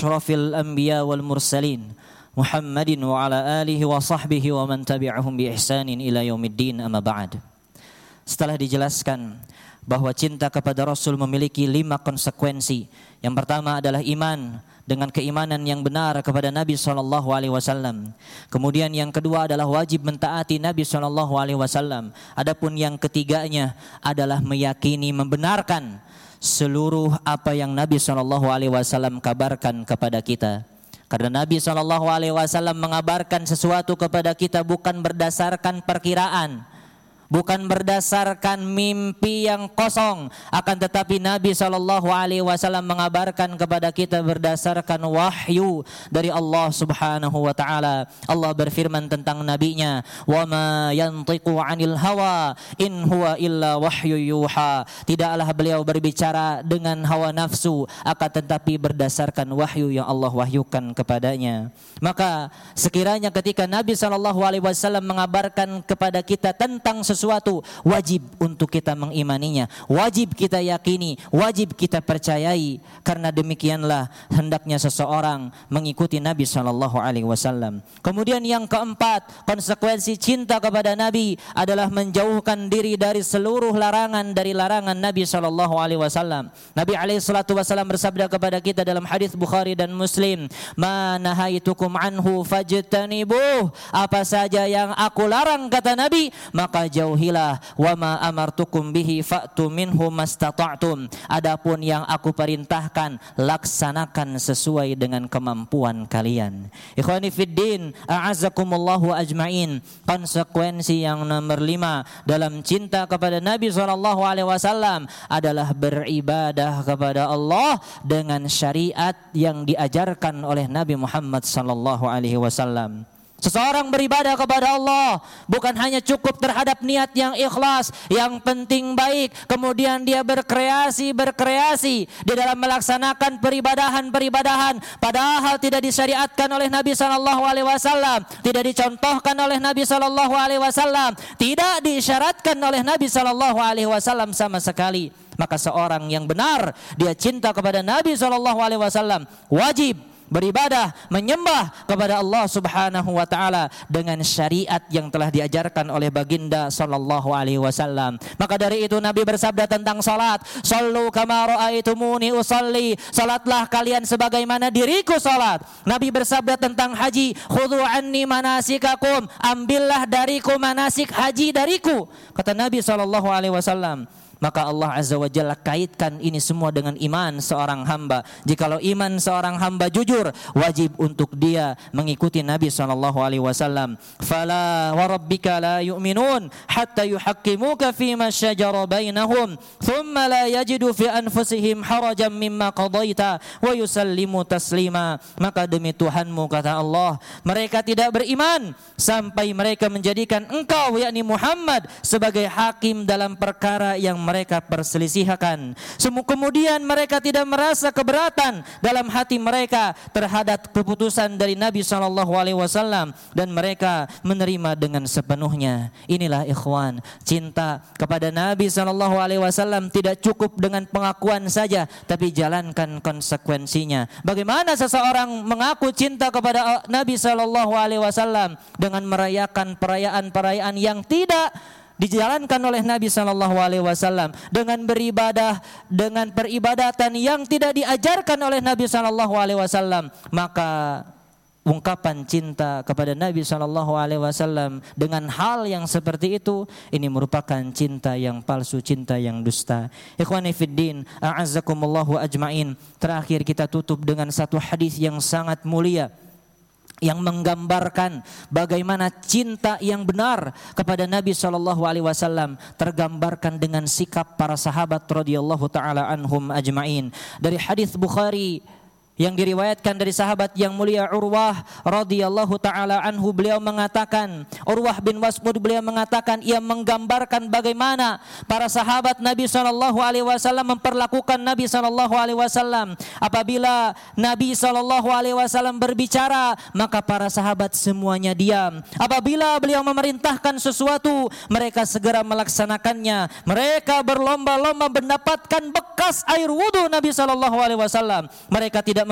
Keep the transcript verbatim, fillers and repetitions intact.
asyrafil anbiya wal mursalin Muhammadin wa ala alihi wa sahbihi wa man tabi'ahum bi ihsanin ila yaumiddin, amma ba'd. Setelah dijelaskan bahwa cinta kepada Rasul memiliki lima konsekuensi. Yang pertama adalah iman dengan keimanan yang benar kepada Nabi shallallahu alaihi wasallam. Kemudian yang kedua adalah wajib mentaati Nabi shallallahu alaihi wasallam. Adapun yang ketiganya adalah meyakini, membenarkan seluruh apa yang Nabi shallallahu alaihi wasallam kabarkan kepada kita. Karena Nabi shallallahu alaihi wasallam mengabarkan sesuatu kepada kita bukan berdasarkan perkiraan, bukan berdasarkan mimpi yang kosong, akan tetapi Nabi shallallahu alaihi wasallam mengabarkan kepada kita berdasarkan wahyu dari Allah Subhanahu wa taala. Allah berfirman tentang nabinya, "Wa ma yantiqu 'anil hawa in huwa illa wahyu yuha." Tidaklah beliau berbicara dengan hawa nafsu, akan tetapi berdasarkan wahyu yang Allah wahyukan kepadanya. Maka sekiranya ketika Nabi shallallahu alaihi wasallam mengabarkan kepada kita tentang sesuatu sesuatu, wajib untuk kita mengimaninya, wajib kita yakini, wajib kita percayai. Karena demikianlah hendaknya seseorang mengikuti Nabi shallallahu alaihi wasallam. Kemudian yang keempat, konsekuensi cinta kepada Nabi adalah menjauhkan diri dari seluruh larangan dari larangan Nabi shallallahu alaihi wasallam. Nabi alaihi salatu wasallam bersabda kepada kita dalam hadis Bukhari dan Muslim, "Ma nahaitukum anhu fajtanibuh." Apa saja yang aku larang, kata Nabi, maka jauh hilah. Wa ma amartukum bihi fa'tu minhu mastata'tum. Adapun yang aku perintahkan, laksanakan sesuai dengan kemampuan kalian. Ikhwani fiddin, a'azzakumullahu ajma'in. Konsekuensi yang nomor lima dalam cinta kepada Nabi shallallahu alaihi wasallam adalah beribadah kepada Allah dengan syariat yang diajarkan oleh Nabi Muhammad sallallahu alaihi wasallam. Seseorang beribadah kepada Allah bukan hanya cukup terhadap niat yang ikhlas, yang penting baik, kemudian dia berkreasi berkreasi di dalam melaksanakan peribadahan-peribadahan padahal tidak disyariatkan oleh Nabi sallallahu alaihi wasallam, tidak dicontohkan oleh Nabi sallallahu alaihi wasallam, tidak disyaratkan oleh Nabi sallallahu alaihi wasallam sama sekali. Maka seorang yang benar dia cinta kepada Nabi sallallahu alaihi wasallam wajib beribadah, menyembah kepada Allah Subhanahu wa taala dengan syariat yang telah diajarkan oleh baginda sallallahu alaihi wasallam. Maka dari itu Nabi bersabda tentang salat, "Shallu kama ra'aitumuni usalli." Salatlah kalian sebagaimana diriku salat. Nabi bersabda tentang haji, "Khudhu anni manasikakum." Ambillah dariku manasik haji dariku, kata Nabi sallallahu alaihi wasallam. Maka Allah Azza wa Jalla kaitkan ini semua dengan iman seorang hamba. Jikalau iman seorang hamba jujur, wajib untuk dia mengikuti Nabi sallallahu alaihi wasallam. Fala wa rabbika la yu'minun hatta yuhaqqimuka fima syajara bainahum thumma la yajidu fi anfusihim harajan mimma qadaita wa yusallimu taslima. Maka demi Tuhanmu, kata Allah, mereka tidak beriman sampai mereka menjadikan engkau, yakni Muhammad, sebagai hakim dalam perkara yang mereka perselisihkan. Kemudian mereka tidak merasa keberatan dalam hati mereka terhadap keputusan dari Nabi shallallahu alaihi wasallam dan mereka menerima dengan sepenuhnya. Inilah ikhwan, cinta kepada Nabi shallallahu alaihi wasallam tidak cukup dengan pengakuan saja, tapi jalankan konsekuensinya. Bagaimana seseorang mengaku cinta kepada Nabi shallallahu alaihi wasallam dengan merayakan perayaan-perayaan yang tidak dijalankan oleh Nabi sallallahu alaihi wasallam, dengan beribadah dengan peribadatan yang tidak diajarkan oleh Nabi sallallahu alaihi wasallam, maka ungkapan cinta kepada Nabi sallallahu alaihi wasallam dengan hal yang seperti itu, ini merupakan cinta yang palsu, cinta yang dusta. Ikhwani fiddin, a'azzakumullahu ajma'in. Terakhir kita tutup dengan satu hadis yang sangat mulia yang menggambarkan bagaimana cinta yang benar kepada Nabi shallallahu alaihi wasallam tergambarkan dengan sikap para sahabat radhiyallahu taala anhum ajma'in. Dari hadis Bukhari yang diriwayatkan dari sahabat yang mulia Urwah radhiyallahu taala anhu, beliau mengatakan, Urwah bin Mas'ud beliau mengatakan, ia menggambarkan bagaimana para sahabat Nabi sallallahu alaihi wasallam memperlakukan Nabi sallallahu alaihi wasallam. Apabila Nabi sallallahu alaihi wasallam berbicara, maka para sahabat semuanya diam. Apabila beliau memerintahkan sesuatu, mereka segera melaksanakannya. Mereka berlomba-lomba mendapatkan bekas air wudu Nabi sallallahu alaihi wasallam. Mereka tidak